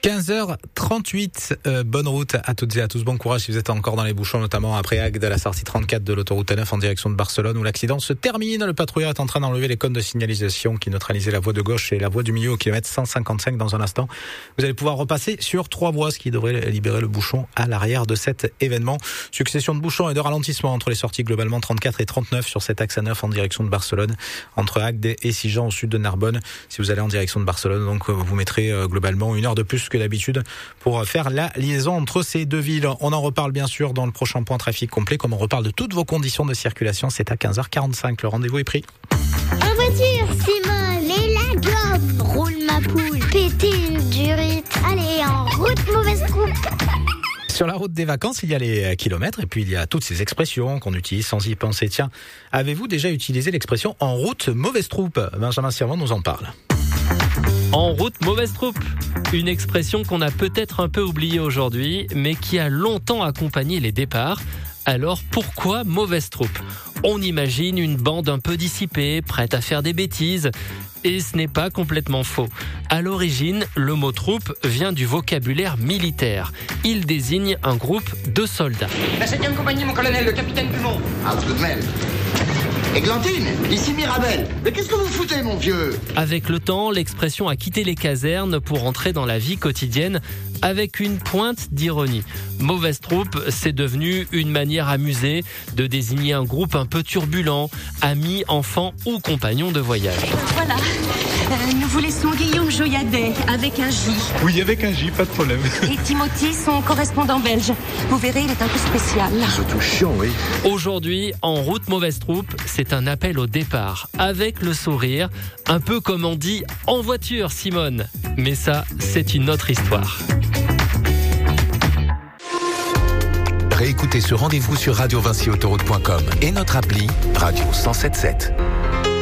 15h38, bonne route à toutes et à tous, bon courage si vous êtes encore dans les bouchons, notamment après Agde à la sortie 34 de l'autoroute A9 en direction de Barcelone où l'accident se termine. Le patrouilleur est en train d'enlever les cônes de signalisation qui neutralisaient la voie de gauche et la voie du milieu au kilomètre 155 dans un instant. Vous allez pouvoir repasser sur 3 voies, ce qui devrait libérer le bouchon à l'arrière de cet événement. Succession de bouchons et de ralentissements entre les sorties globalement 34 et 39 sur cet axe A9 en direction de Barcelone, entre Agde et Sijan au sud de Narbonne. Si vous allez en direction de Barcelone, donc vous mettrez globalement 1 heure de plus que d'habitude pour faire la liaison entre ces deux villes. On en reparle bien sûr dans le prochain point trafic complet, comme on reparle de toutes vos conditions de circulation. C'est à 15h45, le rendez-vous est pris. En voiture, Simone et la gomme. Roule ma poule, péter une durite. Allez, en route, mauvaise coupe. Sur la route des vacances, il y a les kilomètres et puis il y a toutes ces expressions qu'on utilise sans y penser. Tiens, avez-vous déjà utilisé l'expression en route mauvaise troupe? Benjamin Sirvent nous en parle. En route, mauvaise troupe. Une expression qu'on a peut-être un peu oubliée aujourd'hui, mais qui a longtemps accompagné les départs. Alors pourquoi mauvaise troupe? On imagine une bande un peu dissipée, prête à faire des bêtises. Et ce n'est pas complètement faux. À l'origine, le mot troupe vient du vocabulaire militaire. Il désigne un groupe de soldats. La 7e compagnie, mon colonel, le capitaine Dumont. Ah, tout de même. Églantine, ici Mirabel. Mais qu'est-ce que vous foutez, mon vieux? Avec le temps, l'expression a quitté les casernes pour entrer dans la vie quotidienne avec une pointe d'ironie. Mauvaise troupe, c'est devenu une manière amusée de désigner un groupe un peu turbulent, amis, enfants ou compagnons de voyage. Voilà, nous vous laissons Guillaume Joyadet avec un J. Oui, avec un J, pas de problème. Et Timothy, son correspondant belge. Vous verrez, il est un peu spécial. Surtout chiant, oui. Aujourd'hui, en route mauvaise troupe, c'est un appel au départ, avec le sourire, un peu comme on dit en voiture, Simone. Mais ça, c'est une autre histoire. Réécoutez ce rendez-vous sur radiovincyautoroute.com et notre appli Radio 107.7.